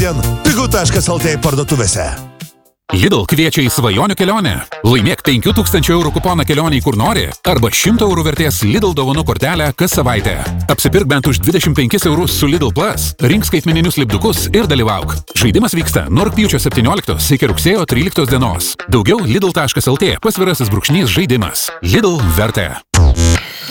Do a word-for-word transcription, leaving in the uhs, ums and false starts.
vien pigu taškas lt parduotuvėse. Lidl kviečia į svajonių kelionę. Laimėk penkių tūkstančių eurų kuponą kelionį kur nori arba šimto eurų vertės Lidl dovanų kortelę kas savaitę. Apsipirk bent už dvidešimt penkis eurus su Lidl Plus, rink skaitmeninius lipdukus ir dalyvauk. Žaidimas vyksta nuo rugpjūčio septynioliktos iki rugsėjo tryliktos dienos. Daugiau lidl taškas lt pasvirasis brūkšnys žaidimas. Lidl vertė.